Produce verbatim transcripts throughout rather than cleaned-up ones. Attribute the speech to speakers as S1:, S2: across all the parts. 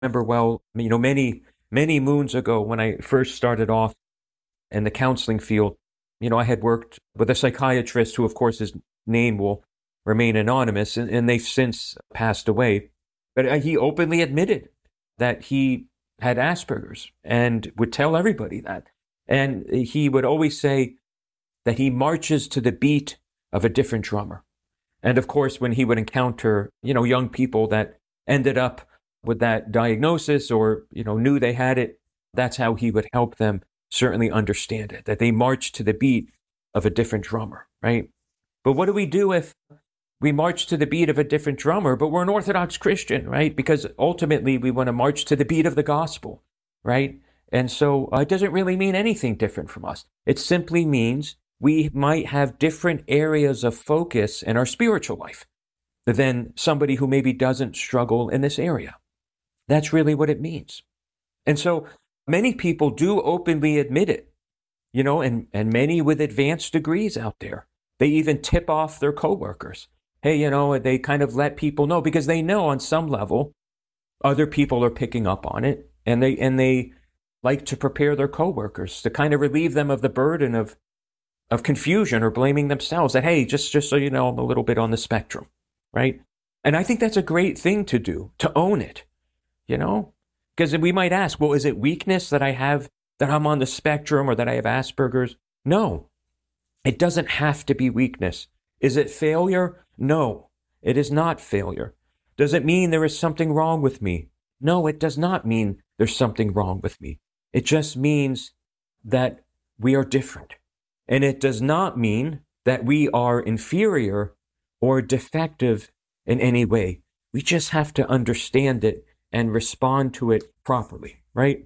S1: remember well, you know, many, many moons ago when I first started off in the counseling field, you know, I had worked with a psychiatrist who, of course, his name will remain anonymous, and, and they've since passed away. But uh, he openly admitted that he had Asperger's and would tell everybody that. And he would always say that he marches to the beat of a different drummer. And of course, when he would encounter, you know, young people that ended up with that diagnosis or, you know, knew they had it, that's how he would help them certainly understand it, that they march to the beat of a different drummer, right? But what do we do if we march to the beat of a different drummer, but we're an Orthodox Christian, right? Because ultimately we want to march to the beat of the gospel, right? And so uh, it doesn't really mean anything different from us. It simply means we might have different areas of focus in our spiritual life than somebody who maybe doesn't struggle in this area. That's really what it means. And so many people do openly admit it, you know, and, and many with advanced degrees out there. They even tip off their coworkers. Hey, you know, they kind of let people know because they know on some level other people are picking up on it, and they and they like to prepare their coworkers to kind of relieve them of the burden of of confusion or blaming themselves that, hey, just, just so you know, I'm a little bit on the spectrum, right? And I think that's a great thing to do, to own it, you know? Because we might ask, well, is it weakness that I have, that I'm on the spectrum or that I have Asperger's? No, it doesn't have to be weakness. Is it failure? No, it is not failure. Does it mean there is something wrong with me? No, it does not mean there's something wrong with me. It just means that we are different. And it does not mean that we are inferior or defective in any way. We just have to understand it and respond to it properly, right?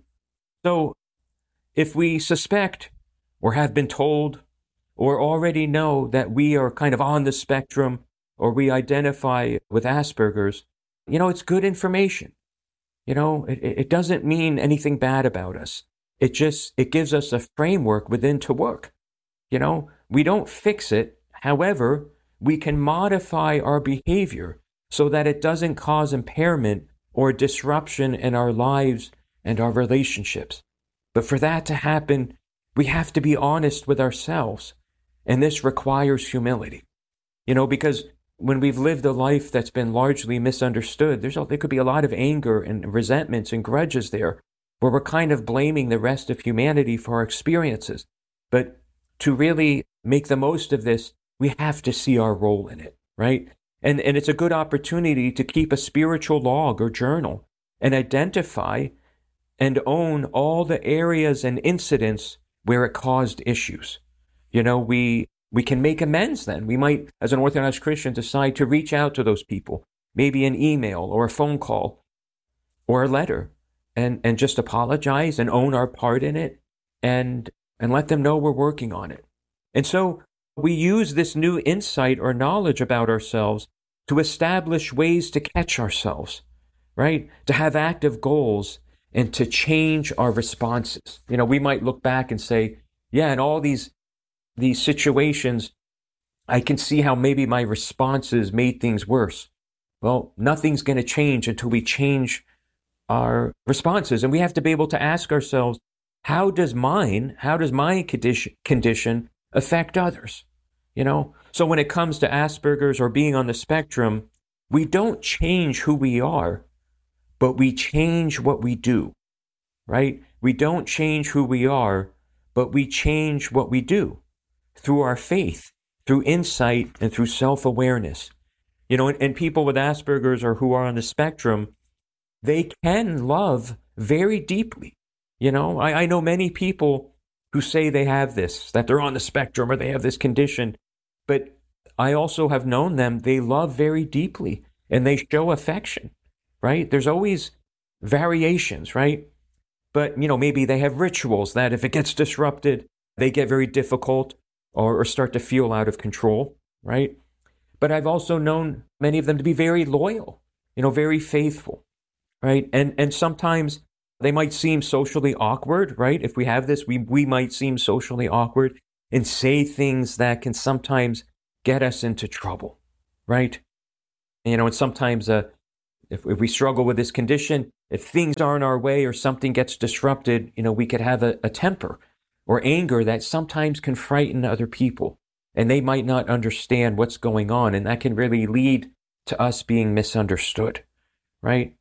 S1: So if we suspect or have been told or already know that we are kind of on the spectrum or we identify with Asperger's, you know, it's good information. You know, it, it doesn't mean anything bad about us. It just, it gives us a framework within to work. You know, we don't fix it. However, we can modify our behavior so that it doesn't cause impairment or disruption in our lives and our relationships. But for that to happen, we have to be honest with ourselves. And this requires humility, you know, because when we've lived a life that's been largely misunderstood, there's a, there could be a lot of anger and resentments and grudges there where we're kind of blaming the rest of humanity for our experiences. But to really make the most of this, we have to see our role in it, right? And, and it's a good opportunity to keep a spiritual log or journal and identify and own all the areas and incidents where it caused issues. You know, we we can make amends then. We might, as an Orthodox Christian, decide to reach out to those people, maybe an email or a phone call or a letter, and, and just apologize and own our part in it and and let them know we're working on it. And so we use this new insight or knowledge about ourselves to establish ways to catch ourselves, right? To have active goals and to change our responses. You know, we might look back and say, yeah, in all these these situations, I can see how maybe my responses made things worse. Well, nothing's going to change until we change our responses. And we have to be able to ask ourselves, how does mine, how does my condition, condition affect others? You know, so when it comes to Asperger's or being on the spectrum, we don't change who we are, but we change what we do, right? We don't change who we are, but we change what we do through our faith, through insight, and through self-awareness. You know, and, and people with Asperger's or who are on the spectrum, they can love very deeply. You know, I, I know many people who say they have this, that they're on the spectrum or they have this condition, but I also have known them, they love very deeply and they show affection, right? There's always variations, right? But, you know, maybe they have rituals that if it gets disrupted, they get very difficult or, or start to feel out of control, right? But I've also known many of them to be very loyal, you know, very faithful, right? And and sometimes they might seem socially awkward, right? If we have this, we, we might seem socially awkward and say things that can sometimes get us into trouble, right? You know, and sometimes, uh, If, if we struggle with this condition, if things aren't our way or something gets disrupted, you know, we could have a, a temper or anger that sometimes can frighten other people, and they might not understand what's going on, and that can really lead to us being misunderstood, right?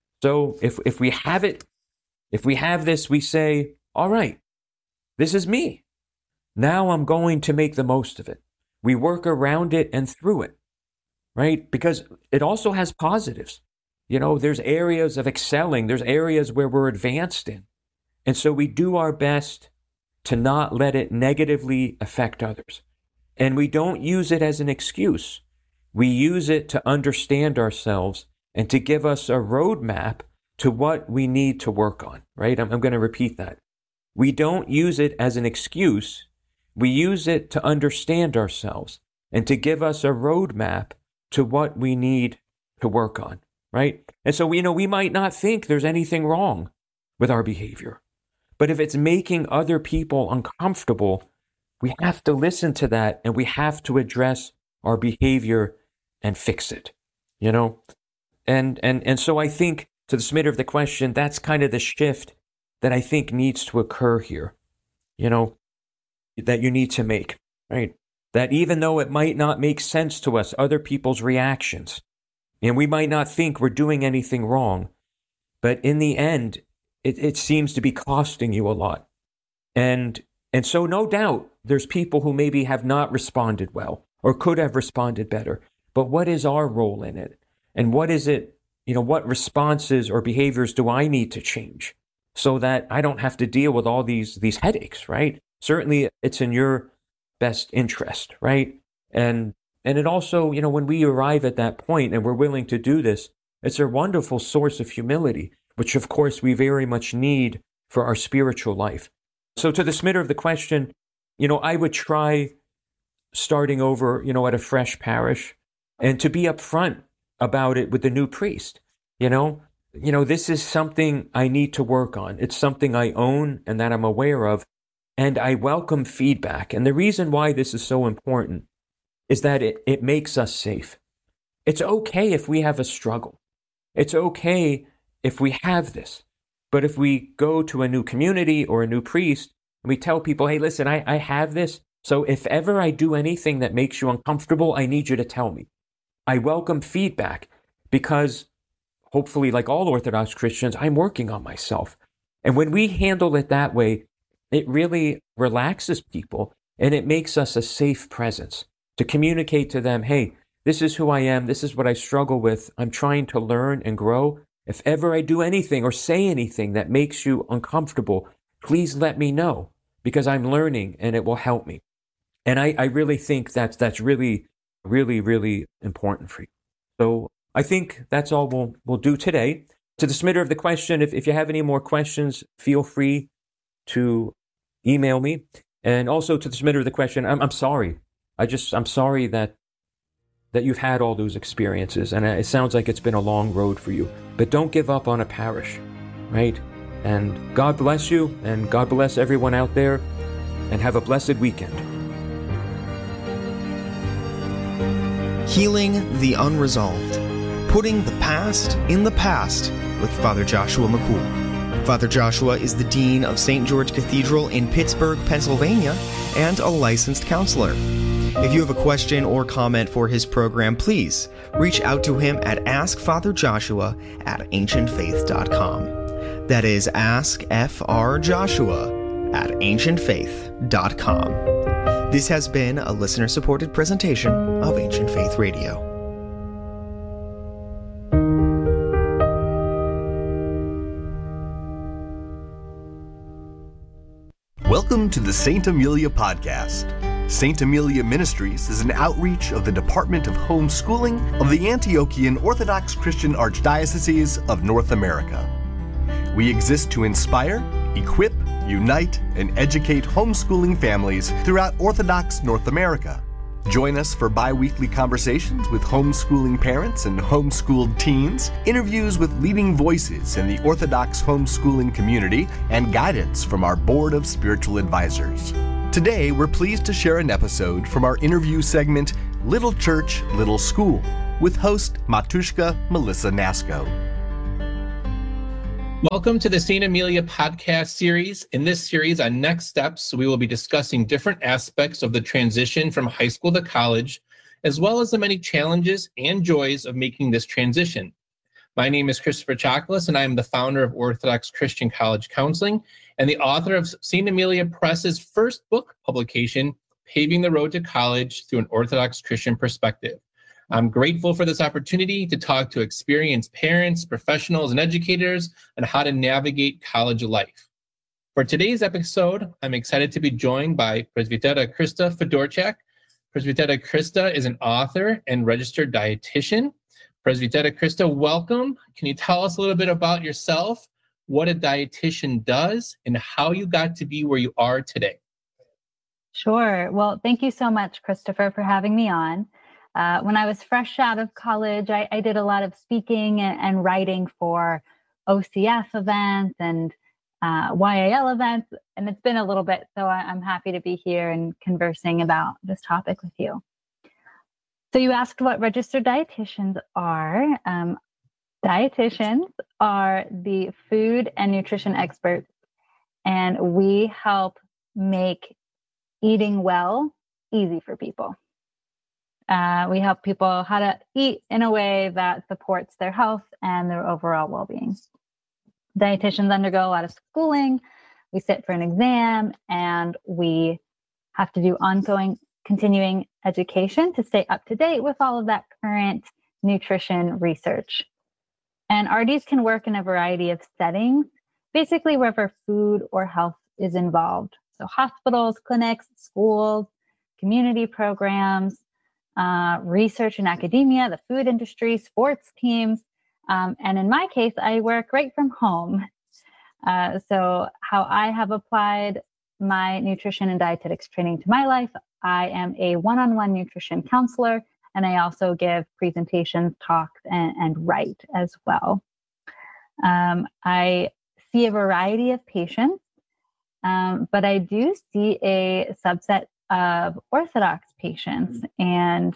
S1: So if if we have it, if we have this, we say, all right, this is me. Now I'm going to make the most of it. We work around it and through it, right? Because it also has positives. You know, there's areas of excelling. There's areas where we're advanced in. And so we do our best to not let it negatively affect others. And we don't use it as an excuse. We use it to understand ourselves and to give us a roadmap to what we need to work on, right? I'm, I'm going to repeat that. We don't use it as an excuse. We use it to understand ourselves and to give us a roadmap to what we need to work on, right? And so, you know, we might not think there's anything wrong with our behavior, but if it's making other people uncomfortable, we have to listen to that and we have to address our behavior and fix it, you know? And, and, and so I think, to the submitter of the question, that's kind of the shift that I think needs to occur here, you know, that you need to make, right? That even though it might not make sense to us, other people's reactions, and we might not think we're doing anything wrong, but in the end, it, it seems to be costing you a lot. And, and so no doubt there's people who maybe have not responded well or could have responded better, but what is our role in it? And what is it, you know, what responses or behaviors do I need to change so that I don't have to deal with all these, these headaches, right? Certainly it's in your best interest, right? And, and it also, you know, when we arrive at that point and we're willing to do this, it's a wonderful source of humility, which of course we very much need for our spiritual life. So to the submitter of the question, you know, I would try starting over, you know, at a fresh parish and to be upfront about it with the new priest. You know, you know, this is something I need to work on. It's something I own and that I'm aware of, and I welcome feedback. And the reason why this is so important is that it, it makes us safe. It's okay if we have a struggle. It's okay if we have this. But if we go to a new community or a new priest and we tell people, hey, listen, I, I have this. So if ever I do anything that makes you uncomfortable, I need you to tell me. I welcome feedback because hopefully, like all Orthodox Christians, I'm working on myself. And when we handle it that way, it really relaxes people and it makes us a safe presence to communicate to them, hey, this is who I am. This is what I struggle with. I'm trying to learn and grow. If ever I do anything or say anything that makes you uncomfortable, please let me know because I'm learning and it will help me. And I, I really think that's, that's really, really, really important for you. So I think that's all we'll, we'll do today. To the submitter of the question, if, if you have any more questions, feel free to email me. And also to the submitter of the question, I'm, I'm sorry. I just, I'm sorry that that you've had all those experiences. And it sounds like it's been a long road for you. But don't give up on a parish, right? And God bless you, and God bless everyone out there, and have a blessed weekend.
S2: Healing the Unresolved. Putting the past in the past with Father Joshua McCool. Father Joshua is the Dean of Saint George Cathedral in Pittsburgh, Pennsylvania, and a licensed counselor. If you have a question or comment for his program, please reach out to him at askfatherjoshua at ancient faith dot com. That is askfrjoshua at ancient faith dot com. This has been a listener-supported presentation of Ancient Faith Radio.
S3: Welcome to the Saint Amelia Podcast. Saint Amelia Ministries is an outreach of the Department of Homeschooling of the Antiochian Orthodox Christian Archdiocese of North America. We exist to inspire, equip, unite, and educate homeschooling families throughout Orthodox North America. Join us for bi-weekly conversations with homeschooling parents and homeschooled teens, interviews with leading voices in the Orthodox homeschooling community, and guidance from our Board of Spiritual Advisors. Today, we're pleased to share an episode from our interview segment, Little Church, Little School, with host Matushka Melissa Nasco.
S4: Welcome to the Saint Amelia podcast series. In this series on Next Steps, we will be discussing different aspects of the transition from high school to college, as well as the many challenges and joys of making this transition. My name is Christopher Chocolas, and I am the founder of Orthodox Christian College Counseling and the author of Saint Amelia Press's first book publication, Paving the Road to College Through an Orthodox Christian Perspective. I'm grateful for this opportunity to talk to experienced parents, professionals, and educators on how to navigate college life. For today's episode, I'm excited to be joined by Presbytera Krista Fedorchak. Presbytera Krista is an author and registered dietitian. Presbytera Krista, welcome. Can you tell us a little bit about yourself, what a dietitian does, and how you got to be where you are today?
S5: Sure. Well, thank you so much, Christopher, for having me on. Uh, when I was fresh out of college, I, I did a lot of speaking and, and writing for O C F events and uh, Y A L events, and it's been a little bit, so I, I'm happy to be here and conversing about this topic with you. So you asked what registered dietitians are. Um, dietitians are the food and nutrition experts, and we help make eating well easy for people. Uh, we help people how to eat in a way that supports their health and their overall well-being. Dietitians undergo a lot of schooling. We sit for an exam, and we have to do ongoing, continuing education to stay up to date with all of that current nutrition research. And R Ds can work in a variety of settings, basically wherever food or health is involved. So hospitals, clinics, schools, community programs, Uh, research in academia, the food industry, sports teams. Um, and in my case, I work right from home. Uh, so how I have applied my nutrition and dietetics training to my life, I am a one-on-one nutrition counselor, and I also give presentations, talks, and, and write as well. Um, I see a variety of patients, um, but I do see a subset of Orthodox patients, and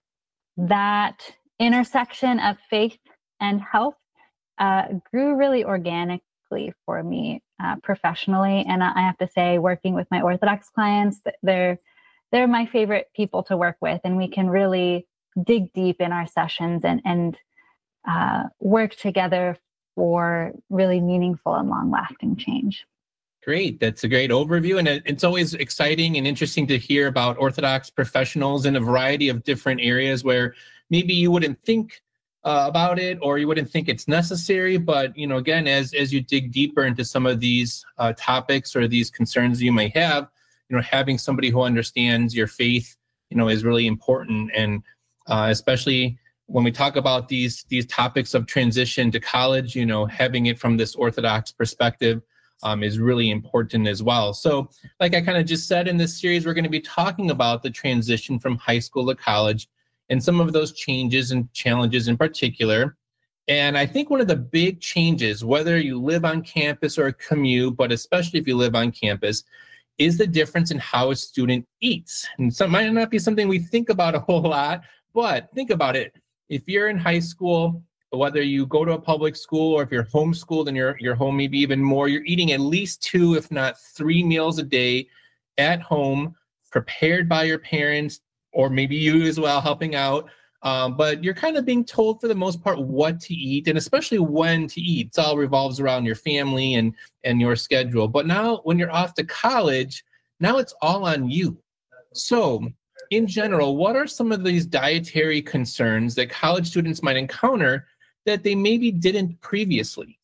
S5: that intersection of faith and health uh, grew really organically for me uh, professionally. And I have to say, working with my Orthodox clients, they're they're my favorite people to work with, and we can really dig deep in our sessions and and uh, work together for really meaningful and long-lasting change.
S4: Great. That's a great overview. And it's always exciting and interesting to hear about Orthodox professionals in a variety of different areas where maybe you wouldn't think uh, about it, or you wouldn't think it's necessary. But, you know, again, as, as you dig deeper into some of these uh, topics or these concerns you may have, you know, having somebody who understands your faith, you know, is really important. And uh, especially when we talk about these, these topics of transition to college, you know, having it from this Orthodox perspective Um, is really important as well. So like I kind of just said, in this series, we're going to be talking about the transition from high school to college and some of those changes and challenges in particular. And I think one of the big changes, whether you live on campus or commute, but especially if you live on campus, is the difference in how a student eats. And so it might not be something we think about a whole lot, but think about it. If you're in high school, whether you go to a public school or if you're homeschooled and you're, you're home maybe even more, you're eating at least two, if not three meals a day at home, prepared by your parents, or maybe you as well helping out. Um, but you're kind of being told for the most part what to eat, and especially when to eat. It all revolves around your family and, and your schedule. But now when you're off to college, now it's all on you. So in general, what are some of these dietary concerns that college students might encounter that they maybe didn't previously?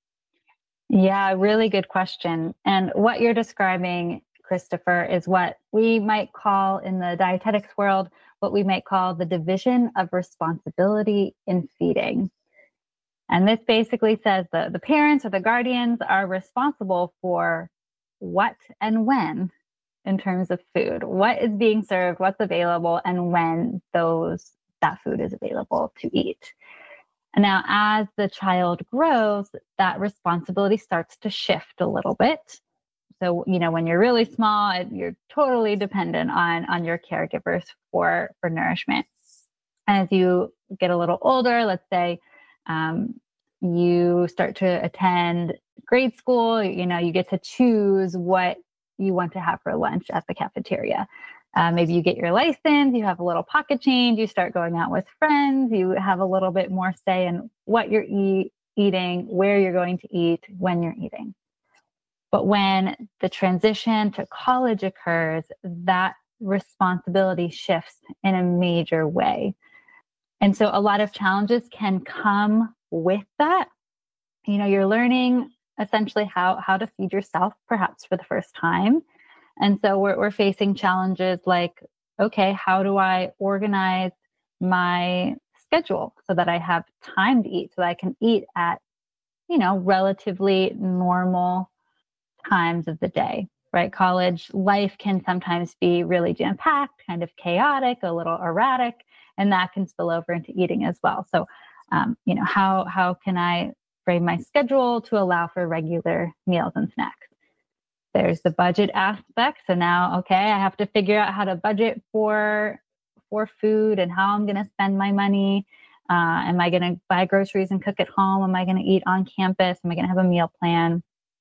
S5: Yeah, really good question. And what you're describing, Christopher, is what we might call in the dietetics world, what we might call the division of responsibility in feeding. And this basically says the, the parents or the guardians are responsible for what and when in terms of food, what is being served, what's available, and when those that food is available to eat. Now, as the child grows, that responsibility starts to shift a little bit. So, you know, when you're really small, you're totally dependent on, on your caregivers for, for nourishment. As you get a little older, let's say um, you start to attend grade school, you know, you get to choose what you want to have for lunch at the cafeteria. Uh, maybe you get your license, you have a little pocket change, you start going out with friends, you have a little bit more say in what you're eat, eating, where you're going to eat, when you're eating. But when the transition to college occurs, that responsibility shifts in a major way. And so a lot of challenges can come with that. You know, you're learning essentially how, how to feed yourself, perhaps for the first time. And so we're, we're facing challenges like, okay, how do I organize my schedule so that I have time to eat, so that I can eat at, you know, relatively normal times of the day, right? College life can sometimes be really jam-packed, kind of chaotic, a little erratic, and that can spill over into eating as well. So, um, you know, how, how can I frame my schedule to allow for regular meals and snacks? There's the budget aspect. So now, okay, I have to figure out how to budget for for food and how I'm going to spend my money. Uh, am I going to buy groceries and cook at home? Am I going to eat on campus? Am I going to have a meal plan?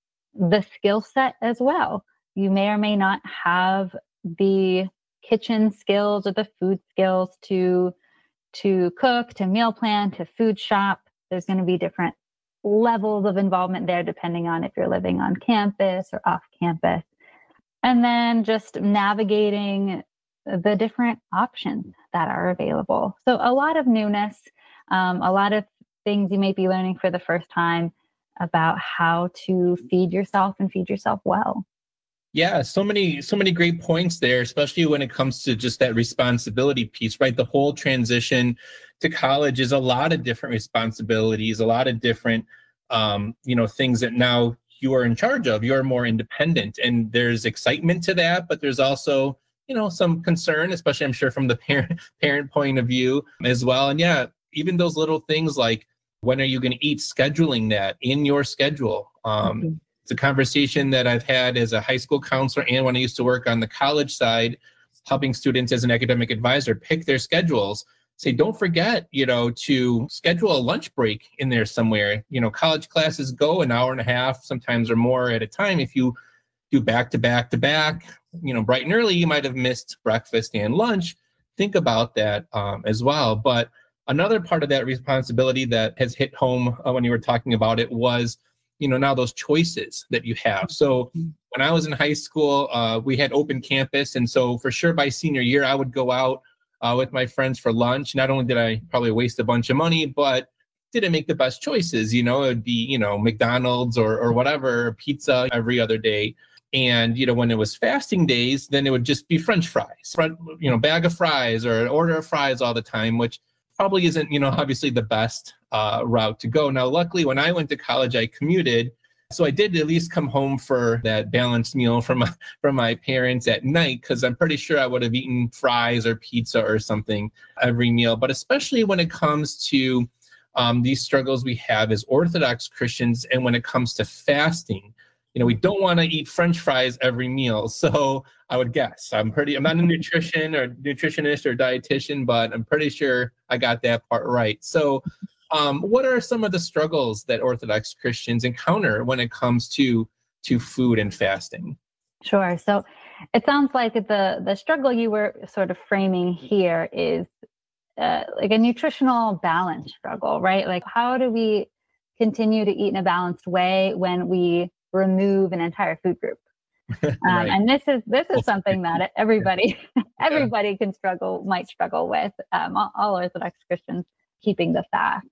S5: The skill set as well. You may or may not have the kitchen skills or the food skills to to cook, to meal plan, to food shop. There's going to be different levels of involvement there, depending on if you're living on campus or off campus. And then just navigating the different options that are available. So a lot of newness, um, a lot of things you may be learning for the first time about how to feed yourself and feed yourself well.
S4: Yeah, so many, so many great points there, especially when it comes to just that responsibility piece, right? The whole transition to college is a lot of different responsibilities, a lot of different, um, you know, things that now you are in charge of. You're more independent, and there's excitement to that, but there's also, you know, some concern, especially I'm sure from the parent parent point of view as well. And yeah, even those little things like when are you going to eat, scheduling that in your schedule. Um, mm-hmm. It's a conversation that I've had as a high school counselor and when I used to work on the college side, helping students as an academic advisor pick their schedules. Say, don't forget, you know, to schedule a lunch break in there somewhere. You know, college classes go an hour and a half, sometimes or more at a time. If you do back to back to back, you know, bright and early, you might have missed breakfast and lunch. Think about that um, as well. But another part of that responsibility that has hit home uh, when you were talking about it was, you know, now those choices that you have. So when I was in high school, uh, we had open campus. And so for sure by senior year, I would go out uh, with my friends for lunch. Not only did I probably waste a bunch of money, but didn't make the best choices. You know, it would be, you know, McDonald's or, or whatever, pizza every other day. And, you know, when it was fasting days, then it would just be French fries, front, you know, bag of fries or an order of fries all the time, which probably isn't, you know, obviously the best uh, route to go. Now, luckily, when I went to college, I commuted. So I did at least come home for that balanced meal from, from my parents at night, because I'm pretty sure I would have eaten fries or pizza or something every meal. But especially when it comes to um, these struggles we have as Orthodox Christians, and when it comes to fasting, you know, we don't want to eat French fries every meal. So I would guess I'm pretty, I'm not a nutrition or nutritionist or dietitian, but I'm pretty sure I got that part right. So um, what are some of the struggles that Orthodox Christians encounter when it comes to, to food and fasting?
S5: Sure. So it sounds like the, the struggle you were sort of framing here is uh, like a nutritional balance struggle, right? Like, how do we continue to eat in a balanced way when we remove an entire food group? Um, right. And this is this is something that everybody everybody can struggle, might struggle with, um, all, all Orthodox Christians keeping the fast.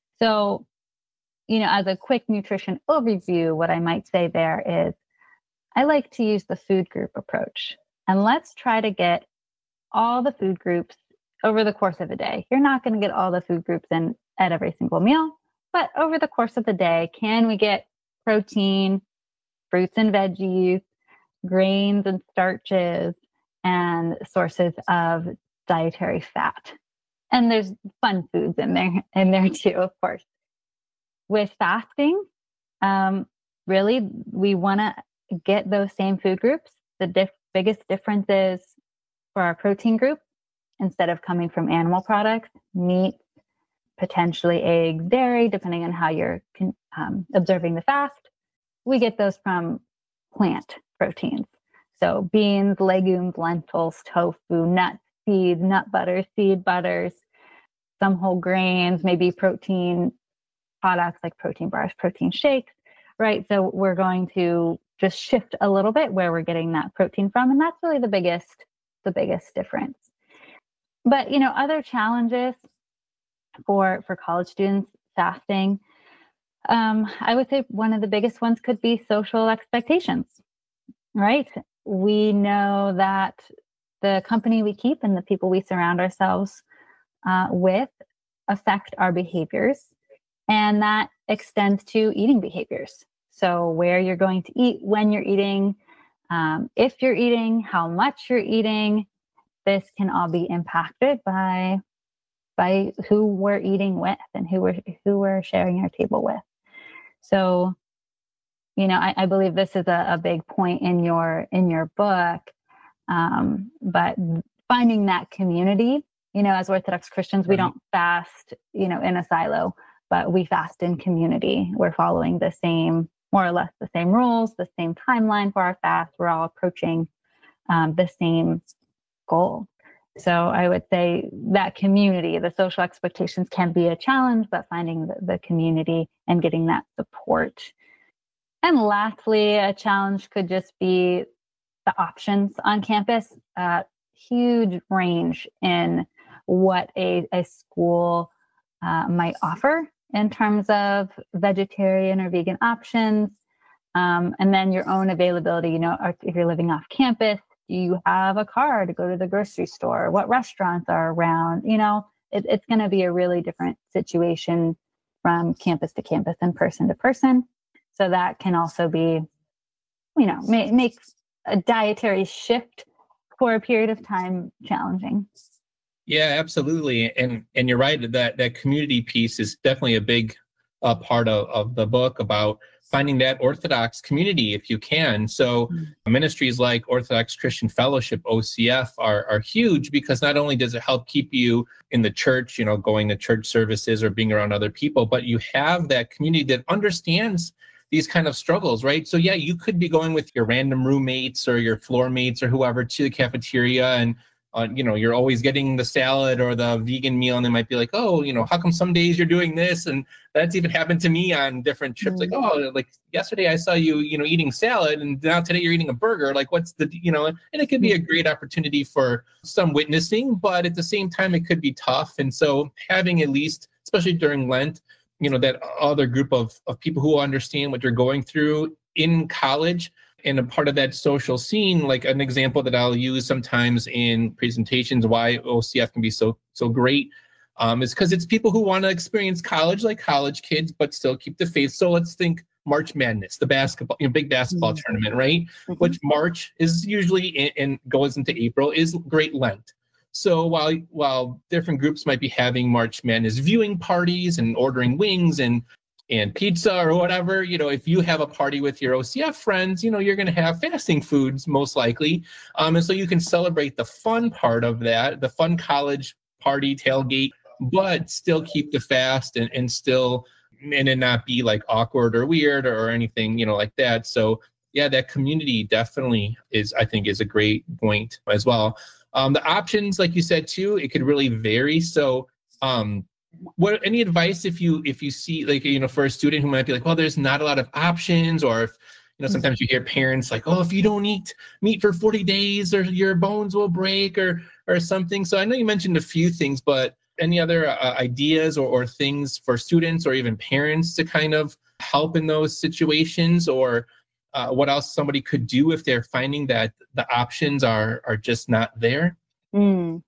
S5: So, you know, as a quick nutrition overview, what I might say there is I like to use the food group approach. And let's try to get all the food groups over the course of a day. You're not going to get all the food groups in at every single meal, but over the course of the day, can we get protein, fruits and veggies, grains and starches, and sources of dietary fat? And there's fun foods in there, in there too, of course. With fasting, um, really, we want to get those same food groups. The diff- biggest difference is for our protein group, instead of coming from animal products, meat, potentially eggs, dairy, depending on how you're um, observing the fast. We get those from plant proteins. So beans, legumes, lentils, tofu, nuts, seeds, nut butters, seed butters, some whole grains, maybe protein products like protein bars, protein shakes, right? So we're going to just shift a little bit where we're getting that protein from. And that's really the biggest, the biggest difference. But, you know, other challenges for, for college students fasting, um, I would say one of the biggest ones could be social expectations, right? We know that the company we keep and the people we surround ourselves uh, with affect our behaviors, and that extends to eating behaviors. So where you're going to eat, when you're eating, um, if you're eating, how much you're eating, this can all be impacted by by who we're eating with and who we're who we're sharing our table with. So, you know, I, I believe this is a, a big point in your in your book. Um, but finding that community, you know, as Orthodox Christians, we
S4: Right.
S5: don't fast, you know, in a silo, but we fast in community. We're following the same, more or less the same rules, the same timeline for our fast. We're all approaching um, the same goal. So I would say that community, the social expectations can be a challenge, but finding the, the community and getting that support. And lastly, a challenge could just be the options on campus. Uh, huge range in what a, a school uh, might offer in terms of vegetarian or vegan options. Um, and then your own availability, you know, if you're living off campus, do you have a car to go to the grocery store? What restaurants are around? You know, it, it's going to be a really different situation from campus to campus and person to person. So that can also be, you know, make, make a dietary shift for a period of time challenging.
S4: Yeah, absolutely. And and you're right, that that community piece is definitely a big uh, part of, of the book about finding that Orthodox community if you can. So mm-hmm. ministries like Orthodox Christian Fellowship, O C F, are, are huge because not only does it help keep you in the church, you know, going to church services or being around other people, but you have that community that understands these kind of struggles, right? So yeah, you could be going with your random roommates or your floor mates or whoever to the cafeteria, and uh, you know, you're always getting the salad or the vegan meal, and they might be like, oh, you know, how come some days you're doing this? And that's even happened to me on different trips. Mm-hmm. Like, oh, like yesterday I saw you, you know, eating salad, and now today you're eating a burger. Like, what's the, you know, and it could be a great opportunity for some witnessing, but at the same time, it could be tough. And so having at least, especially during Lent, you know, that other group of, of people who understand what you're going through in college and a part of that social scene, like an example that I'll use sometimes in presentations, why O C F can be so, so great, um, is because it's people who want to experience college like college kids, but still keep the faith. So let's think March Madness, the basketball, you know, big basketball mm-hmm. tournament, right? Mm-hmm. Which March is usually in, and goes into April is Great Lent. So while while different groups might be having March Madness viewing parties and ordering wings and and pizza or whatever, you know, if you have a party with your O C F friends, you know, you're going to have fasting foods most likely. Um, and so you can celebrate the fun part of that, the fun college party tailgate, but still keep the fast and, and still, and it not be like awkward or weird or anything, you know, like that. So yeah, that community definitely is, I think, is a great point as well. Um, the options, like you said too, it could really vary. So, um, what any advice if you if you see, like, you know, for a student who might be like, well, there's not a lot of options, or if, you know, sometimes you hear parents like, oh, if you don't eat meat for forty days, or your bones will break, or or something. So I know you mentioned a few things, but any other uh, ideas or, or things for students or even parents to kind of help in those situations, or Uh, what else somebody could do if they're finding that the options are are just not there?
S5: Mm.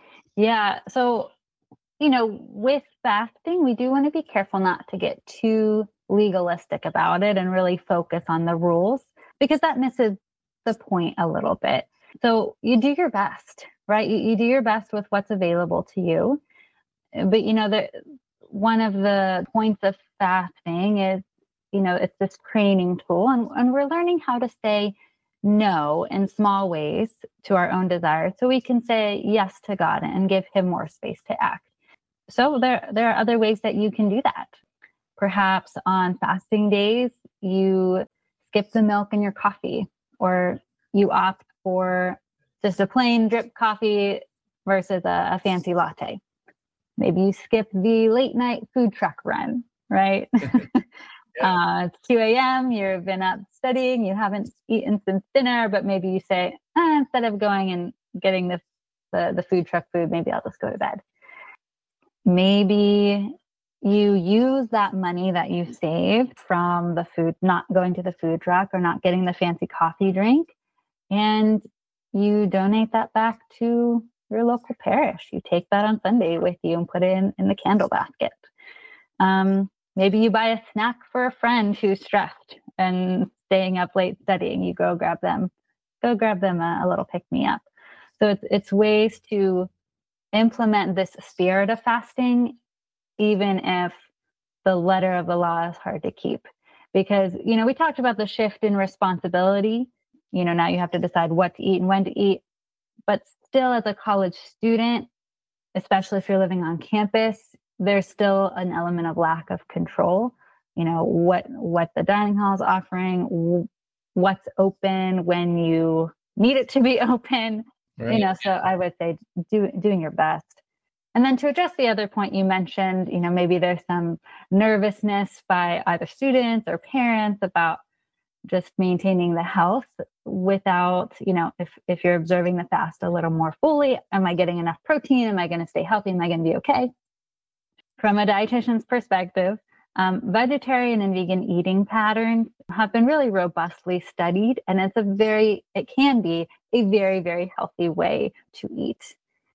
S5: Yeah. So, you know, with fasting, we do want to be careful not to get too legalistic about it and really focus on the rules, because that misses the point a little bit. So you do your best, right? You, you do your best with what's available to you. But, you know, the, one of the points of fasting is, you know, it's this training tool, and, and we're learning how to say no in small ways to our own desires so we can say yes to God and give him more space to act. So there, there are other ways that you can do that. Perhaps on fasting days, you skip the milk in your coffee, or you opt for just a plain drip coffee versus a, a fancy latte. Maybe you skip the late night food truck run, right? uh, it's two a.m., you've been up studying, you haven't eaten since dinner, but maybe you say, eh, instead of going and getting the, the, the food truck food, maybe I'll just go to bed. Maybe you use that money that you saved from the food, not going to the food truck or not getting the fancy coffee drink, and you donate that back to your local parish. You take that on Sunday with you and put it in, in the candle basket. Um, maybe you buy a snack for a friend who's stressed and staying up late studying. You go grab them, go grab them a, a little pick-me-up. So it's it's ways to implement this spirit of fasting, even if the letter of the law is hard to keep. Because, you know, we talked about the shift in responsibility. You know, now you have to decide what to eat and when to eat. But still, as a college student, especially if you're living on campus, there's still an element of lack of control. You know, what what the dining hall is offering, what's open when you need it to be open. Right. You know, so I would say do, doing your best. And then to address the other point you mentioned, you know, maybe there's some nervousness by either students or parents about just maintaining the health without, you know, if, if you're observing the fast a little more fully, am I getting enough protein? Am I going to stay healthy? Am I going to be okay? From a dietitian's perspective, um, vegetarian and vegan eating patterns have been really robustly studied, and it's a very, it can be a very, very healthy way to eat.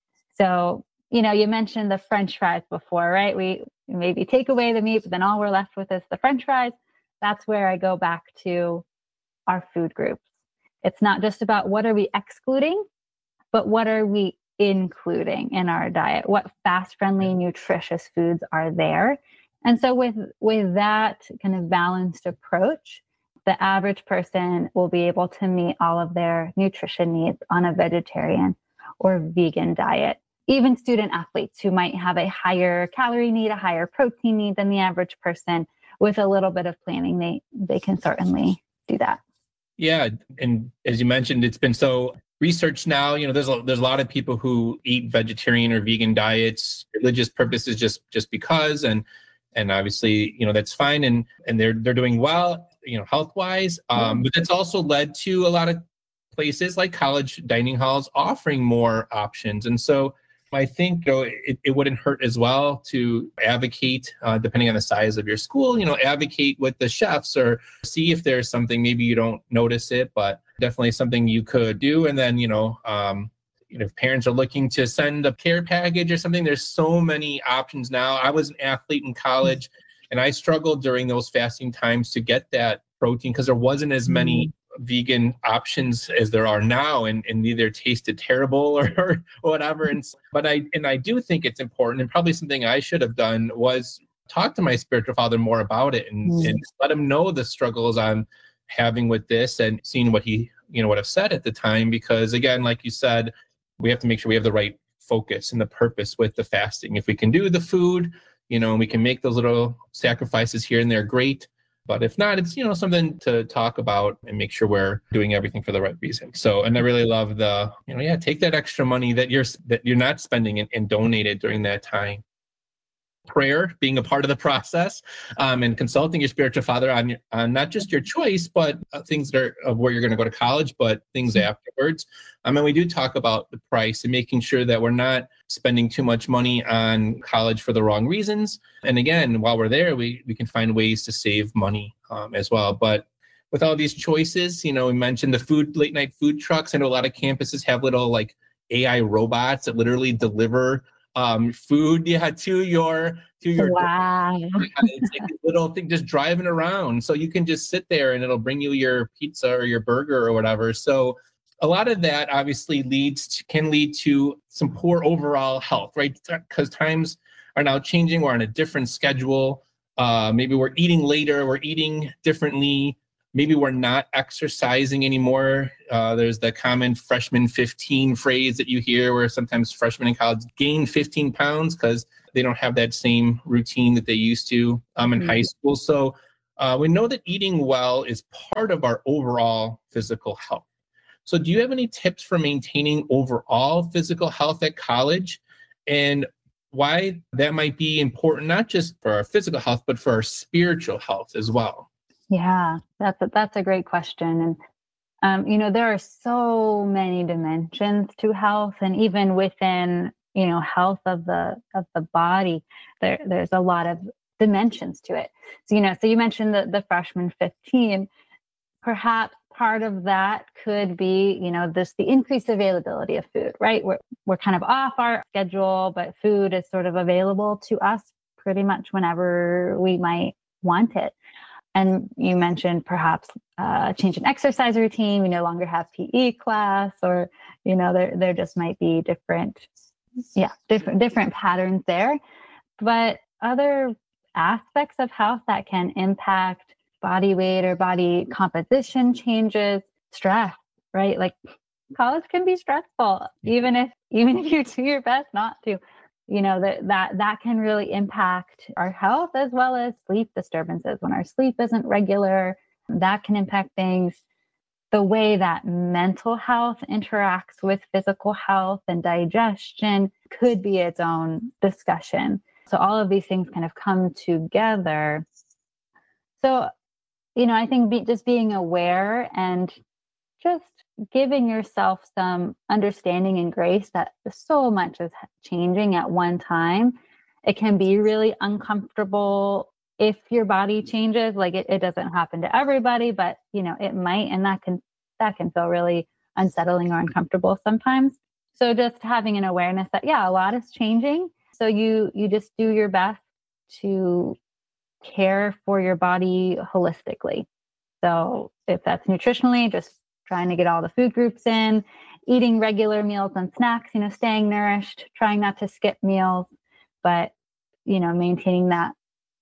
S5: So, you know, you mentioned the French fries before, right? We maybe take away the meat, but then all we're left with is the French fries. That's where I go back to our food groups. It's not just about what are we excluding, but what are we including in our diet? What fast-friendly, nutritious foods are there? And so with, with that kind of balanced approach, the average person will be able to meet all of their nutrition needs on a vegetarian or vegan diet. Even student athletes who might have a higher calorie need, a higher protein need than the average person, with a little bit of planning, they they can certainly do that.
S4: Yeah, and as you mentioned, it's been so researched now. You know, there's a, there's a lot of people who eat vegetarian or vegan diets, religious purposes, just just because, and and obviously, you know, that's fine, and and they're they're doing well, you know, health wise. Um, but that's also led to a lot of places like college dining halls offering more options, and so I think, you know, it, it wouldn't hurt as well to advocate, uh, depending on the size of your school, you know, advocate with the chefs or see if there's something, maybe you don't notice it, but definitely something you could do. And then, you know, um, you know, if parents are looking to send a care package or something, there's so many options now. I was an athlete in college and I struggled during those fasting times to get that protein because there wasn't as many vegan options as there are now, and, and either tasted terrible or, or whatever. And but I and I do think it's important, and probably something I should have done was talk to my spiritual father more about it and, mm. and let him know the struggles I'm having with this, and seeing what he, you know, would have said at the time. Because again, like you said, we have to make sure we have the right focus and the purpose with the fasting. If we can do the food, you know, and we can make those little sacrifices here and there, great. But if not, it's, you know, something to talk about and make sure we're doing everything for the right reason. So, and I really love the, you know, yeah, take that extra money that you're that you're not spending and, and donate it during that time. Prayer being a part of the process, um, and consulting your spiritual father on, your, on not just your choice, but uh, things that are of where you're going to go to college, but things afterwards. I mean, we do talk about the price and making sure that we're not spending too much money on college for the wrong reasons. And again, while we're there, we, we can find ways to save money um, as well. But with all these choices, you know, we mentioned the food, late night food trucks. I know a lot of campuses have little like A I robots that literally deliver um, food yeah, to your, to your,
S5: wow.
S4: It's like a little thing just driving around. So you can just sit there and it'll bring you your pizza or your burger or whatever. So a lot of that obviously leads to, can lead to some poor overall health, right? Because times are now changing. We're on a different schedule. Uh, maybe we're eating later, we're eating differently. maybe we're not exercising anymore. Uh, there's the common freshman fifteen phrase that you hear where sometimes freshmen in college gain fifteen pounds because they don't have that same routine that they used to um, in
S5: Mhm.
S4: high school. So uh, we know that eating well is part of our overall physical health. So do you have any tips for maintaining overall physical health at college, and why that might be important, not just for our physical health, but for our spiritual health as well?
S5: Yeah, that's a, that's a great question. And, um, you know, there are so many dimensions to health, and even within, you know, health of the, of the body, there, there's a lot of dimensions to it. So, you know, so you mentioned the, the freshman fifteen, perhaps part of that could be, you know, this, the increased availability of food, right? We're, we're kind of off our schedule, but food is sort of available to us pretty much whenever we might want it. And you mentioned perhaps uh, a change in exercise routine. We no longer have P E class, or, you know, there, there just might be different, yeah, different, different patterns there. But other aspects of health that can impact body weight or body composition changes, stress, right? Like college can be stressful, even if, even if you do your best not to. You know, that that that can really impact our health, as well as sleep disturbances. When our sleep isn't regular, that can impact things. The way that mental health interacts with physical health and digestion could be its own discussion. So all of these things kind of come together. So, you know, I think be, just being aware and just giving yourself some understanding and grace that so much is changing at one time. It can be really uncomfortable if your body changes. Like it, it doesn't happen to everybody, but you know, it might, and that can, that can feel really unsettling or uncomfortable sometimes. So just having an awareness that, yeah, a lot is changing. So you, you just do your best to care for your body holistically. So if that's nutritionally, just trying to get all the food groups in, eating regular meals and snacks, you know, staying nourished, trying not to skip meals, but, you know, maintaining that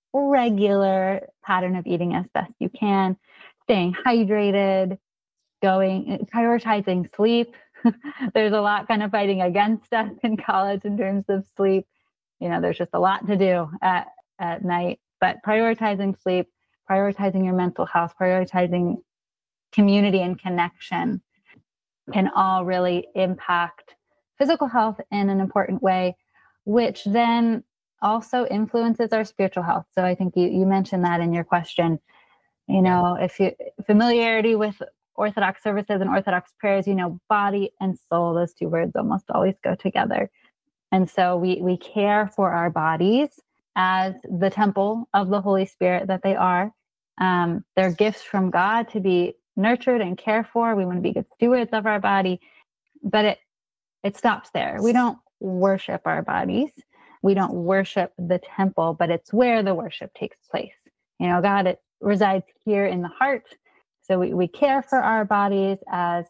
S5: regular pattern of eating as best you can, staying hydrated, going, prioritizing sleep. There's a lot kind of fighting against us in college in terms of sleep. You know, there's just a lot to do at, at night, but prioritizing sleep, prioritizing your mental health, prioritizing community and connection can all really impact physical health in an important way, which then also influences our spiritual health. So I think you, you mentioned that in your question. You know, if you familiarity with Orthodox services and Orthodox prayers, you know, body and soul, those two words almost always go together. And so we we care for our bodies as the temple of the Holy Spirit that they are. Um, they're gifts from God to be nurtured and cared for. We want to be good stewards of our body, but it it stops there. We don't worship our bodies. We don't worship the temple, but it's where the worship takes place. You know, God it resides here in the heart. So we, we care for our bodies as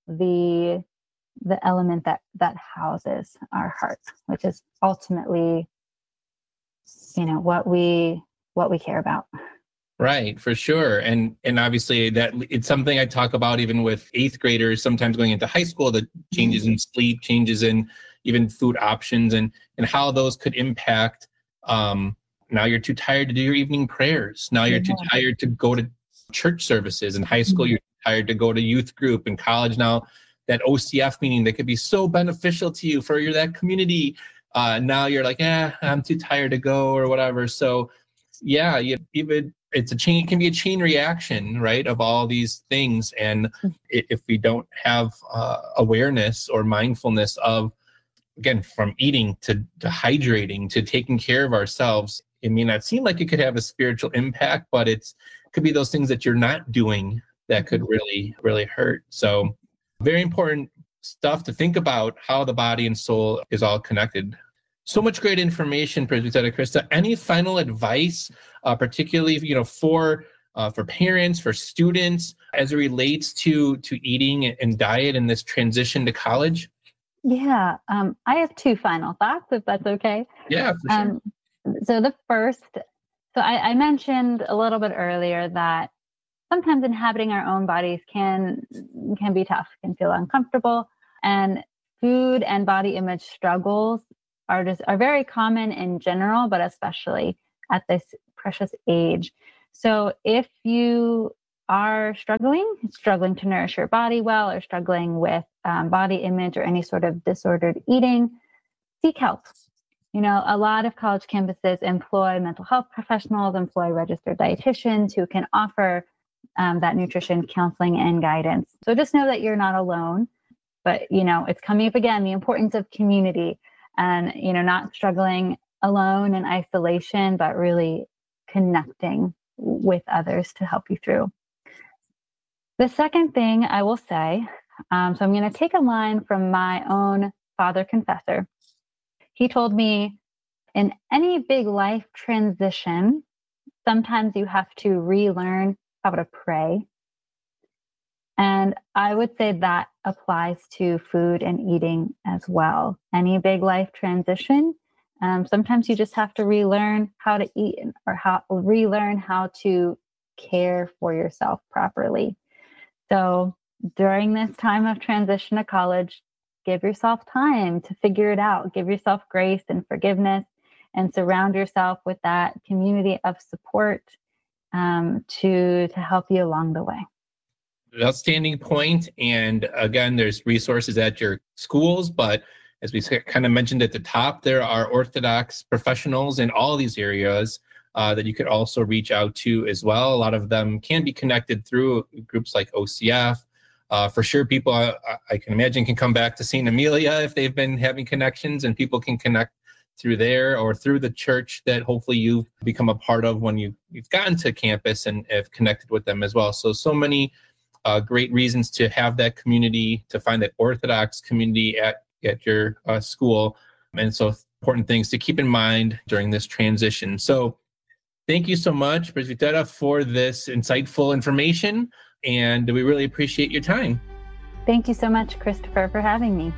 S5: the the element that that houses our heart, which is ultimately, you know, what we what we care about.
S4: Right, for sure. And and obviously that it's something I talk about even with eighth graders, sometimes going into high school, the changes in sleep, changes in even food options, and and how those could impact um now you're too tired to do your evening prayers. Now you're too tired to go to church services. In high school, you're tired to go to youth group. In college now, that O C F meeting that could be so beneficial to you for your that community. Uh, now you're like, eh, I'm too tired to go or whatever. So yeah, you even it's a chain, it can be a chain reaction, right, of all these things. And if we don't have uh, awareness or mindfulness of, again, from eating to, to hydrating to taking care of ourselves, it may not seem like it could have a spiritual impact, but it's could be those things that you're not doing that could really, really hurt. So very important stuff to think about, how the body and soul is all connected. So much great information, Presbyter Krista. Any final advice, uh, particularly, you know, for uh, for parents, for students, as it relates to to eating and diet in this transition to college?
S5: Yeah, um, I have two final thoughts, if that's okay.
S4: Yeah, for sure.
S5: Um, so the first, so I, I mentioned a little bit earlier that sometimes inhabiting our own bodies can can be tough, can feel uncomfortable. And food and body image struggles are just are very common in general, but especially at this precious age. So if you are struggling, struggling to nourish your body well, or struggling with um, body image or any sort of disordered eating, seek help. You know, a lot of college campuses employ mental health professionals, employ registered dietitians who can offer um, that nutrition counseling and guidance. So just know that you're not alone. But, you know, it's coming up again, the importance of community and, you know, not struggling alone in isolation, but really connecting with others to help you through. The second thing I will say, um, so I'm going to take a line from my own father confessor. He told me, in any big life transition, sometimes you have to relearn how to pray. And I would say that applies to food and eating as well. Any big life transition, um, sometimes you just have to relearn how to eat or how relearn how to care for yourself properly. So during this time of transition to college, give yourself time to figure it out. Give yourself grace and forgiveness, and surround yourself with that community of support um, to, to help you along the way.
S4: Outstanding point. And again, there's resources at your schools, but as we kind of mentioned at the top, there are Orthodox professionals in all these areas uh, that you could also reach out to as well. A lot of them can be connected through groups like O C F. Uh, for sure, people I, I can imagine can come back to Saint Amelia if they've been having connections, and people can connect through there or through the church that hopefully you've become a part of when you, you've gotten to campus and have connected with them as well. So, so many Uh, great reasons to have that community, to find that Orthodox community at, at your uh, school. And so important things to keep in mind during this transition. So thank you so much, Presbytera, for this insightful information. And we really appreciate your time.
S5: Thank you so much, Christopher, for having me.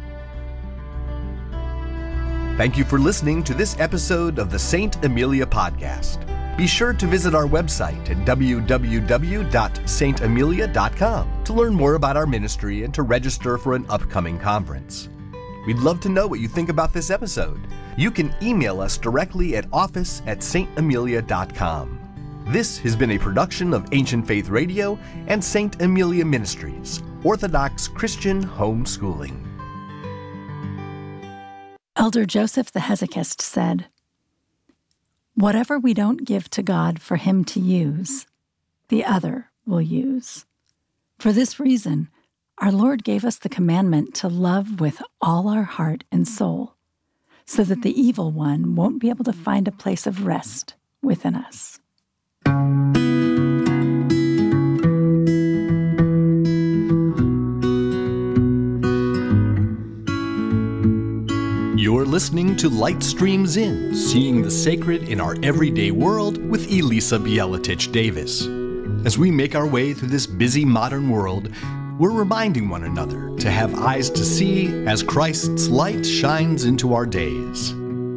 S3: Thank you for listening to this episode of the Saint Amelia Podcast. Be sure to visit our website at w w w dot saint amelia dot com to learn more about our ministry and to register for an upcoming conference. We'd love to know what you think about this episode. You can email us directly at office at saint amelia dot com. This has been a production of Ancient Faith Radio and Saint Amelia Ministries, Orthodox Christian Homeschooling.
S6: Elder Joseph the Hesychist said, "Whatever we don't give to God for him to use, the other will use. For this reason, our Lord gave us the commandment to love with all our heart and soul, so that the evil one won't be able to find a place of rest within us."
S3: You're listening to Light Streams In, Seeing the Sacred in Our Everyday World with Elisa Bielatich Davis. As we make our way through this busy modern world, we're reminding one another to have eyes to see as Christ's light shines into our days.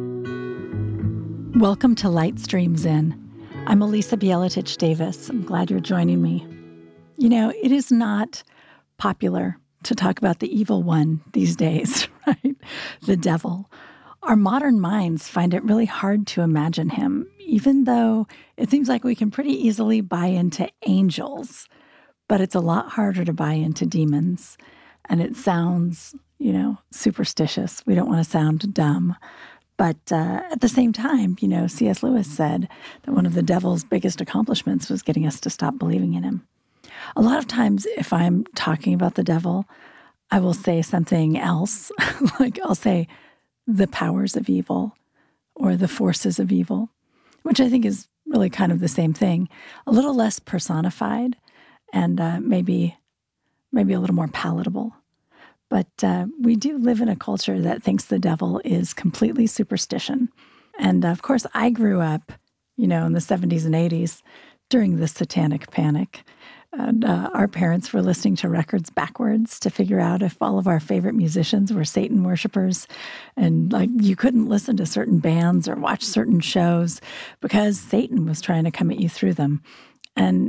S6: Welcome to Light Streams In. I'm Elisa Bielatich Davis. I'm glad you're joining me. You know, it is not popular to talk about the evil one these days, right? The devil. Our modern minds find it really hard to imagine him, even though it seems like we can pretty easily buy into angels, but it's a lot harder to buy into demons. And it sounds, you know, superstitious. We don't want to sound dumb. But uh, at the same time, you know, C S Lewis said that one of the devil's biggest accomplishments was getting us to stop believing in him. A lot of times, if I'm talking about the devil, I will say something else. Like I'll say the powers of evil or the forces of evil, which I think is really kind of the same thing, a little less personified and uh, maybe maybe a little more palatable. But uh, we do live in a culture that thinks the devil is completely superstition. And of course, I grew up, you know, in the seventies and eighties during the Satanic Panic. And uh, our parents were listening to records backwards to figure out if all of our favorite musicians were Satan worshipers. And like you couldn't listen to certain bands or watch certain shows because Satan was trying to come at you through them. And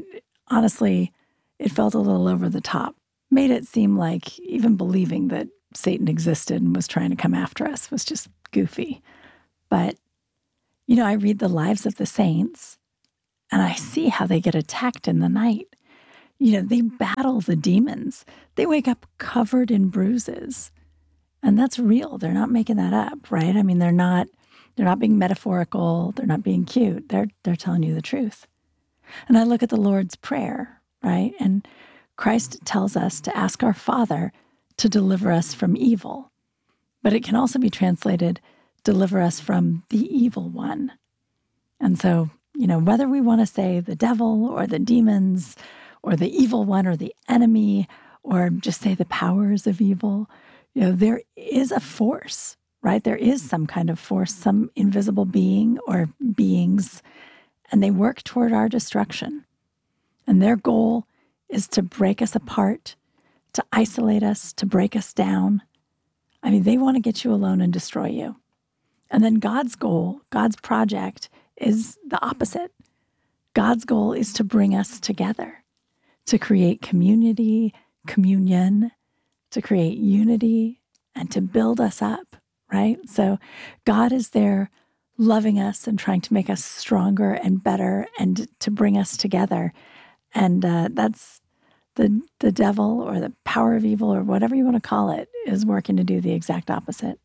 S6: honestly, it felt a little over the top. Made it seem like even believing that Satan existed and was trying to come after us was just goofy. But, you know, I read the lives of the saints and I see how they get attacked in the night. You know, they battle the demons. They wake up covered in bruises. And that's real. They're not making that up, right? I mean, they're not they're not being metaphorical. They're not being cute. They're they're telling you the truth. And I look at the Lord's Prayer, right? And Christ tells us to ask our Father to deliver us from evil. But it can also be translated, deliver us from the evil one. And so, you know, whether we want to say the devil or the demons or the evil one or the enemy or just say the powers of evil, you know, there is a force, right? There is some kind of force, some invisible being or beings, and they work toward our destruction. And their goal is to break us apart, to isolate us, to break us down. I mean, they want to get you alone and destroy you. And then God's goal, God's project is the opposite. God's goal is to bring us together, to create community, communion, to create unity, and to build us up, right? So God is there loving us and trying to make us stronger and better and to bring us together. And uh, that's the the devil or the power of evil or whatever you want to call it is working to do the exact opposite.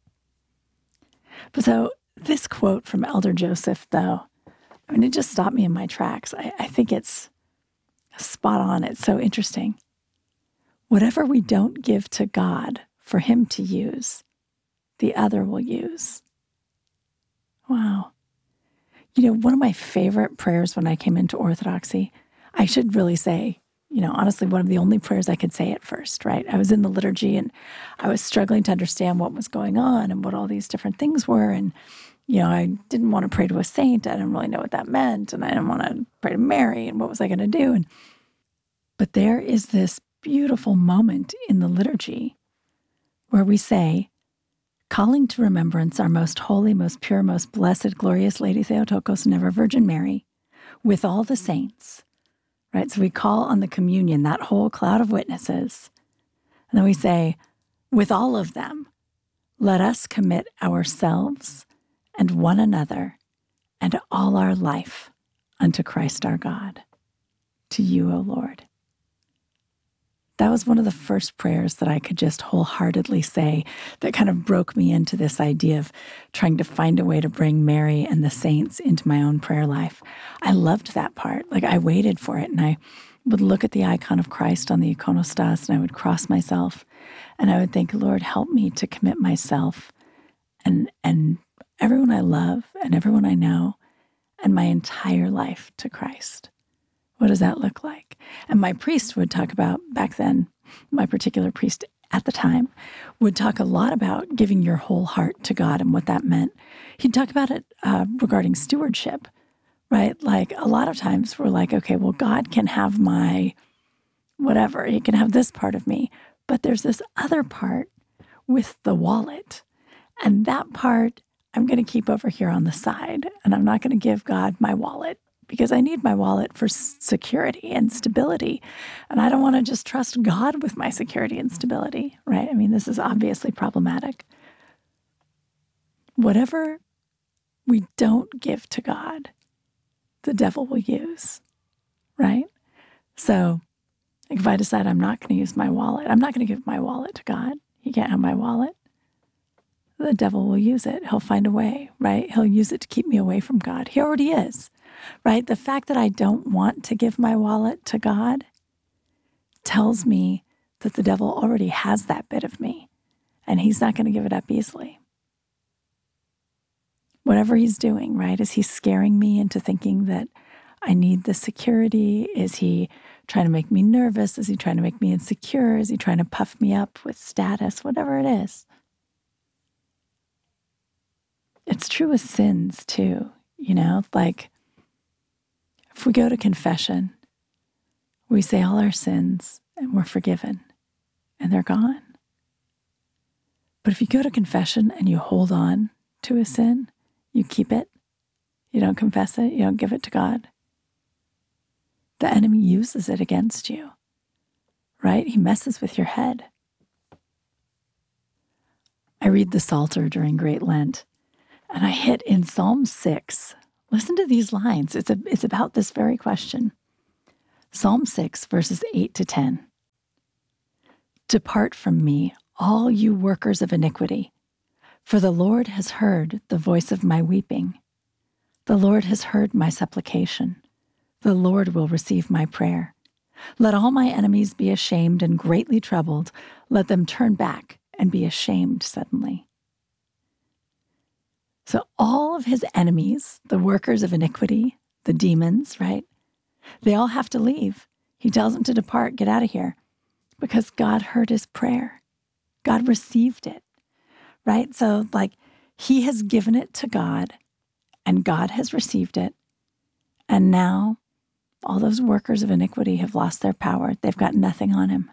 S6: But so this quote from Elder Joseph, though, I mean, it just stopped me in my tracks. I, I think it's spot on. It's so interesting. Whatever we don't give to God for him to use, the other will use. Wow. You know, one of my favorite prayers when I came into Orthodoxy, I should really say, you know, honestly, one of the only prayers I could say at first, right? I was in the liturgy and I was struggling to understand what was going on and what all these different things were. And, you know, I didn't want to pray to a saint. I didn't really know what that meant. And I didn't want to pray to Mary and what was I going to do? And But there is this beautiful moment in the liturgy where we say, calling to remembrance our most holy, most pure, most blessed, glorious Lady Theotokos and ever Virgin Mary, with all the saints, right? So we call on the communion, that whole cloud of witnesses. And then we say, with all of them, let us commit ourselves and one another and all our life unto Christ our God. To you, O Lord. That was one of the first prayers that I could just wholeheartedly say that kind of broke me into this idea of trying to find a way to bring Mary and the saints into my own prayer life. I loved that part. Like I waited for it and I would look at the icon of Christ on the iconostas and I would cross myself and I would think, Lord, help me to commit myself and, and everyone I love and everyone I know and my entire life to Christ. What does that look like? And my priest would talk about, back then, my particular priest at the time, would talk a lot about giving your whole heart to God and what that meant. He'd talk about it uh, regarding stewardship, right? Like a lot of times we're like, okay, well, God can have my whatever. He can have this part of me. But there's this other part with the wallet. And that part I'm going to keep over here on the side. And I'm not going to give God my wallet, because I need my wallet for security and stability. And I don't want to just trust God with my security and stability, right? I mean, this is obviously problematic. Whatever we don't give to God, the devil will use, right? So if I decide I'm not going to use my wallet, I'm not going to give my wallet to God. He can't have my wallet. The devil will use it. He'll find a way, right? He'll use it to keep me away from God. He already is. Right? The fact that I don't want to give my wallet to God tells me that the devil already has that bit of me and he's not going to give it up easily. Whatever he's doing, right? Is he scaring me into thinking that I need the security? Is he trying to make me nervous? Is he trying to make me insecure? Is he trying to puff me up with status? Whatever it is. It's true with sins too, you know, like if we go to confession, we say all our sins and we're forgiven and they're gone. But if you go to confession and you hold on to a sin, you keep it, you don't confess it, you don't give it to God, the enemy uses it against you, right? He messes with your head. I read the Psalter during Great Lent, and I hit in Psalm six. Listen to these lines. It's, a, it's about this very question. Psalm six, verses eight to ten. Depart from me, all you workers of iniquity, for the Lord has heard the voice of my weeping. The Lord has heard my supplication. The Lord will receive my prayer. Let all my enemies be ashamed and greatly troubled. Let them turn back and be ashamed suddenly. So all of his enemies, the workers of iniquity, the demons, right? They all have to leave. He tells them to depart, get out of here, because God heard his prayer. God received it, right? So like he has given it to God and God has received it. And now all those workers of iniquity have lost their power. They've got nothing on him.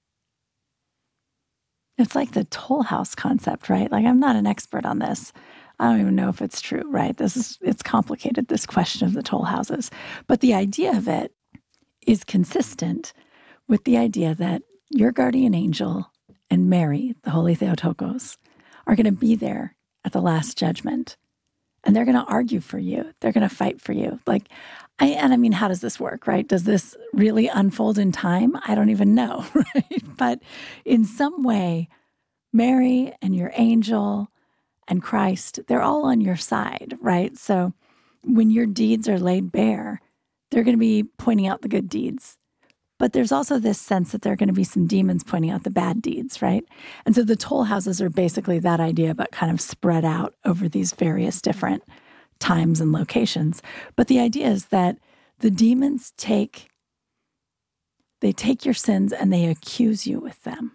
S6: It's like the toll house concept, right? Like I'm not an expert on this. I don't even know if it's true, right? This is, it's complicated, this question of the toll houses. But the idea of it is consistent with the idea that your guardian angel and Mary, the Holy Theotokos, are going to be there at the last judgment. And they're going to argue for you. They're going to fight for you. Like, I, and I mean, how does this work, right? Does this really unfold in time? I don't even know, right? But in some way, Mary and your angel and Christ, they're all on your side, right? So when your deeds are laid bare, they're going to be pointing out the good deeds. But there's also this sense that there are going to be some demons pointing out the bad deeds, right? And so the toll houses are basically that idea, but kind of spread out over these various different times and locations. But the idea is that the demons take, they take your sins and they accuse you with them.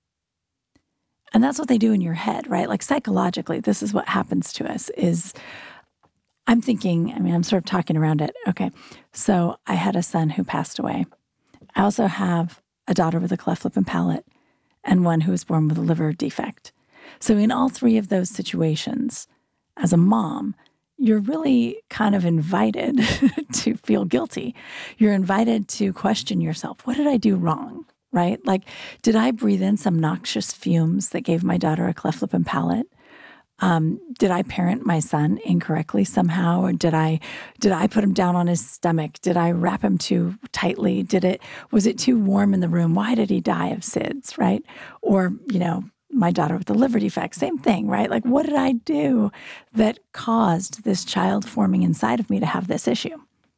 S6: And that's what they do in your head, right? Like psychologically, this is what happens to us is, I'm thinking, I mean, I'm sort of talking around it. Okay, so I had a son who passed away. I also have a daughter with a cleft lip and palate and one who was born with a liver defect. So in all three of those situations, as a mom, you're really kind of invited to feel guilty. You're invited to question yourself. What did I do wrong, right? Like, did I breathe in some noxious fumes that gave my daughter a cleft lip and palate? Um, did I parent my son incorrectly somehow? Or did I, did I put him down on his stomach? Did I wrap him too tightly? Did it, was it too warm in the room? Why did he die of S I D S, right? Or, you know, my daughter with the liver defect, same thing, right? Like, what did I do that caused this child forming inside of me to have this issue?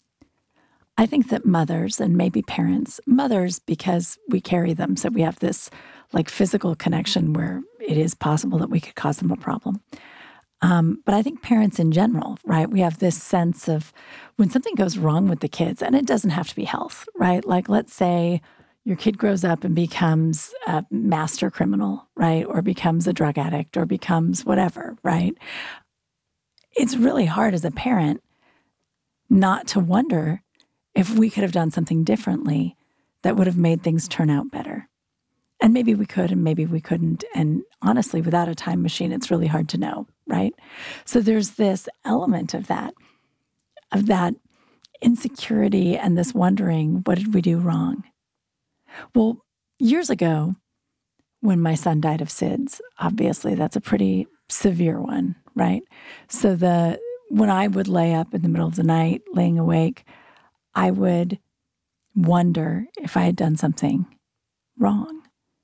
S6: I think that mothers and maybe parents, mothers because we carry them, so we have this like physical connection where it is possible that we could cause them a problem. Um, but I think parents in general, right? We have this sense of when something goes wrong with the kids, and it doesn't have to be health, right? Like let's say your kid grows up and becomes a master criminal, right? Or becomes a drug addict or becomes whatever, right? It's really hard as a parent not to wonder if we could have done something differently that would have made things turn out better. And maybe we could, and maybe we couldn't. And honestly, without a time machine, it's really hard to know, right? So there's this element of that, of that insecurity and this wondering, what did we do wrong? Well, years ago, when my son died of S I D S, obviously that's a pretty severe one, right? So the when I would lay up in the middle of the night, laying awake, I would wonder if I had done something wrong.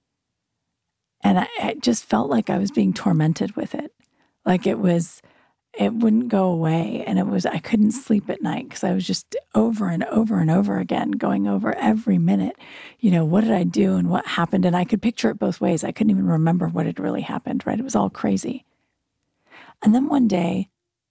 S6: And I, I just felt like I was being tormented with it. Like it was, it wouldn't go away. And it was, I couldn't sleep at night because I was just over and over and over again, going over every minute, you know, what did I do and what happened? And I could picture it both ways. I couldn't even remember what had really happened, right? It was all crazy. And then one day,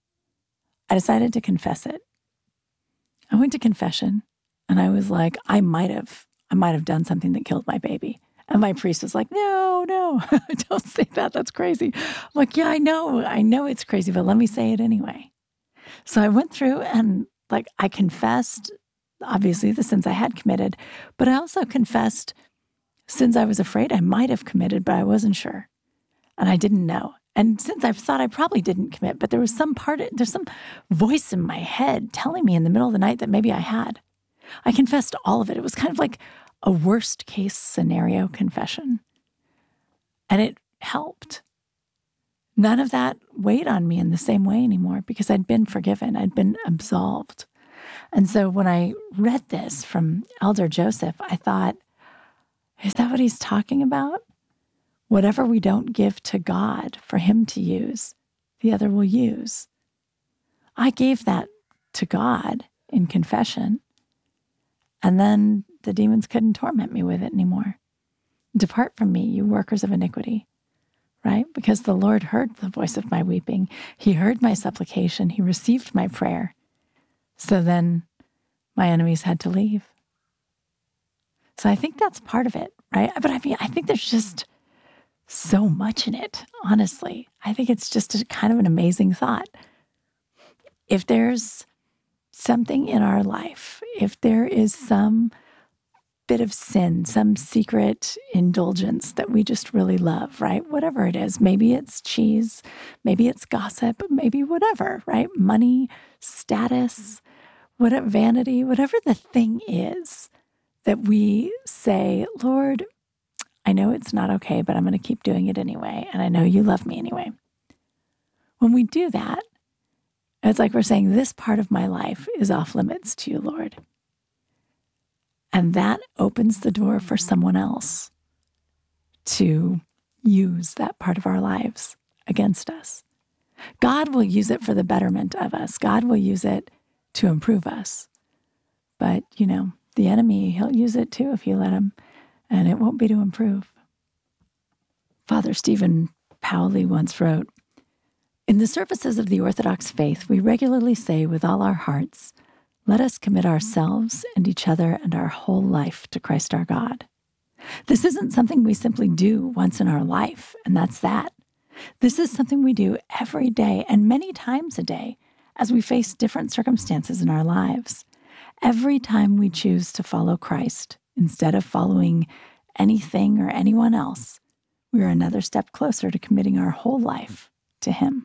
S6: I decided to confess it. I went to confession and I was like, I might have, I might have done something that killed my baby. And my priest was like, no, no, don't say that. That's crazy. I'm like, yeah, I know. I know it's crazy, but let me say it anyway. So I went through and like I confessed, obviously, the sins I had committed, but I also confessed sins I was afraid I might have committed, but I wasn't sure. And I didn't know. And since I've thought I probably didn't commit, but there was some part, there's some voice in my head telling me in the middle of the night that maybe I had. I confessed all of it. It was kind of like a worst case scenario confession. And it helped. None of that weighed on me in the same way anymore because I'd been forgiven. I'd been absolved. And so when I read this from Elder Joseph, I thought, is that what he's talking about? Whatever we don't give to God for him to use, the other will use. I gave that to God in confession, and then the demons couldn't torment me with it anymore. Depart from me, you workers of iniquity, right? Because the Lord heard the voice of my weeping. He heard my supplication. He received my prayer. So then my enemies had to leave. So I think that's part of it, right? But I mean, I think there's just so much in it, honestly. I think it's just a kind of an amazing thought. If there's something in our life, if there is some bit of sin, some secret indulgence that we just really love, right? Whatever it is, maybe it's cheese, maybe it's gossip, maybe whatever, right? Money, status, whatever, vanity, whatever the thing is that we say, Lord, I know it's not okay, but I'm going to keep doing it anyway. And I know you love me anyway. When we do that, it's like we're saying, this part of my life is off limits to you, Lord. And that opens the door for someone else to use that part of our lives against us. God will use it for the betterment of us. God will use it to improve us. But, you know, the enemy, he'll use it too if you let him, and it won't be to improve. Father Stephen Powley once wrote, "In the services of the Orthodox faith, we regularly say with all our hearts, let us commit ourselves and each other and our whole life to Christ our God. This isn't something we simply do once in our life, and that's that. This is something we do every day and many times a day as we face different circumstances in our lives. Every time we choose to follow Christ instead of following anything or anyone else, we are another step closer to committing our whole life to him."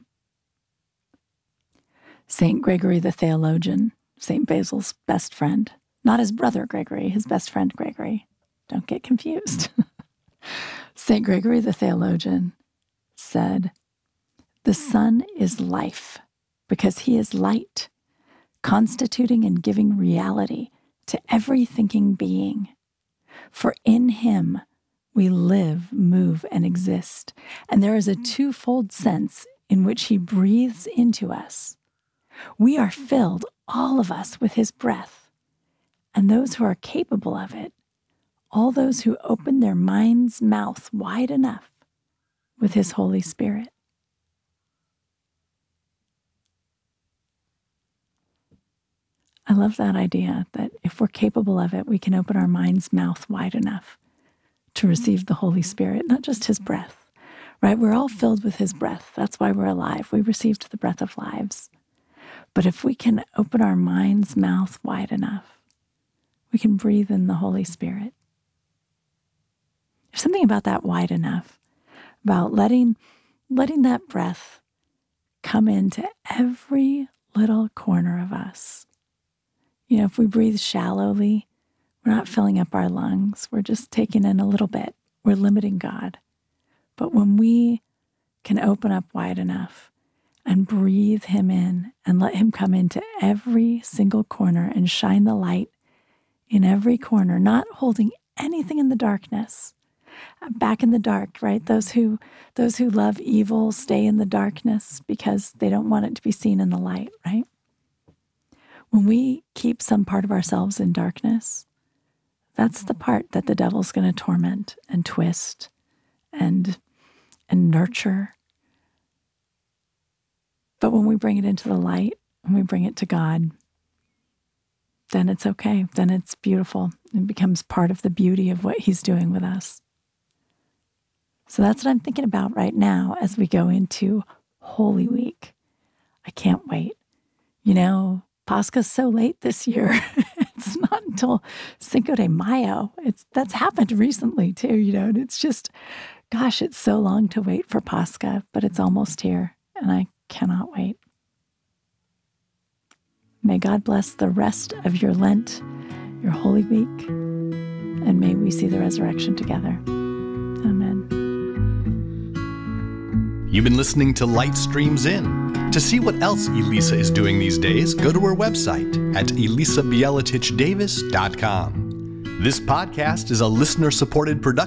S6: Saint Gregory the Theologian, Saint Basil's best friend, not his brother Gregory, his best friend Gregory. Don't get confused. Saint Gregory the Theologian said, "The sun is life because he is light, constituting and giving reality to every thinking being. For in him we live, move, and exist, and there is a twofold sense in which he breathes into us. We are filled, all of us, with his breath, and those who are capable of it, all those who open their mind's mouth wide enough, with his Holy Spirit." I love that idea that if we're capable of it, we can open our mind's mouth wide enough to receive the Holy Spirit, not just his breath, right? We're all filled with his breath. That's why we're alive. We received the breath of lives. But if we can open our mind's mouth wide enough, we can breathe in the Holy Spirit. There's something about that wide enough, about letting, letting that breath come into every little corner of us. You know, if we breathe shallowly, we're not filling up our lungs. We're just taking in a little bit. We're limiting God. But when we can open up wide enough and breathe him in and let him come into every single corner and shine the light in every corner, not holding anything in the darkness. Back in the dark, right? Those who those who love evil stay in the darkness because they don't want it to be seen in the light, right? When we keep some part of ourselves in darkness, that's the part that the devil's going to torment and twist and and nurture. But when we bring it into the light, when we bring it to God, then it's okay. Then it's beautiful. It becomes part of the beauty of what he's doing with us. So that's what I'm thinking about right now as we go into Holy Week. I can't wait. You know, Pascha's so late this year. It's not until Cinco de Mayo. It's that's happened recently too, you know, and it's just, gosh, it's so long to wait for Pascha, but it's almost here, and I cannot wait. May God bless the rest of your Lent, your Holy Week, and may we see the resurrection together. Amen.
S3: You've been listening to Light Streams In. To see what else Elisa is doing these days, go to her website at elisa bieletich davis dot com. This podcast is a listener-supported production